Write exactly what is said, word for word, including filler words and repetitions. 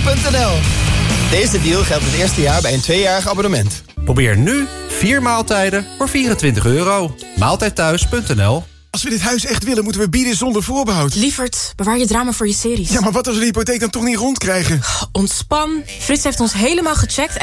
punt n l. Deze deal geldt het eerste jaar bij een tweejarig abonnement. Probeer nu vier maaltijden voor vierentwintig euro. Maaltijdthuis punt n l. Als we dit huis echt willen, moeten we bieden zonder voorbehoud. Lievert, bewaar je drama voor je series. Ja, maar wat als we de hypotheek dan toch niet rondkrijgen? Ontspan. Frits heeft ons helemaal gecheckt